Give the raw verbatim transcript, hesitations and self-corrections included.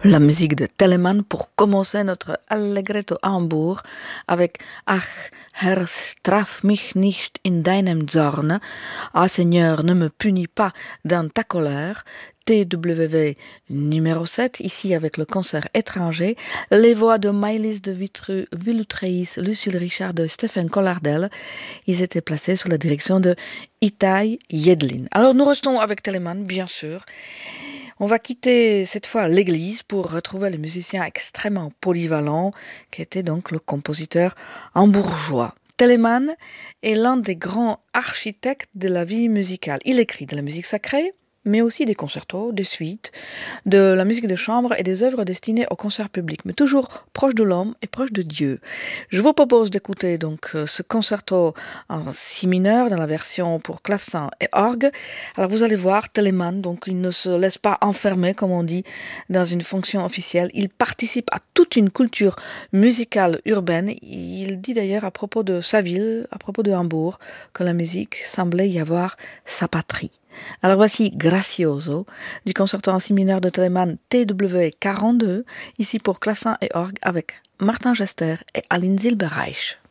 La musique de Telemann pour commencer notre Allegretto à Hambourg avec Ach, Herr, straf mich nicht in deinem Zorn. Ah Seigneur, ne me punis pas dans ta colère. T W numéro sept, ici avec le concert étranger, les voix de Maëlys de Vitru, Villutreis, Lucille Richard de Stéphane Collardel. Ils étaient placés sous la direction de Itai Yedlin. Alors nous restons avec Telemann, bien sûr. On va quitter cette fois l'église pour retrouver le musicien extrêmement polyvalent qui était donc le compositeur hambourgeois. Telemann est l'un des grands architectes de la vie musicale. Il écrit de la musique sacrée, mais aussi des concertos, des suites, de la musique de chambre et des œuvres destinées au concert public, mais toujours proche de l'homme et proche de Dieu. Je vous propose d'écouter donc ce concerto en si mineur dans la version pour clavecin et orgue. Alors vous allez voir, Telemann, donc il ne se laisse pas enfermer, comme on dit, dans une fonction officielle. Il participe à toute une culture musicale urbaine. Il dit d'ailleurs à propos de sa ville, à propos de Hambourg, que la musique semblait y avoir sa patrie. Alors voici Gracioso du concerto en si mineur de Telemann T W quarante-deux, ici pour clavecin et orgue avec Martin Gester et Aline Silberreich.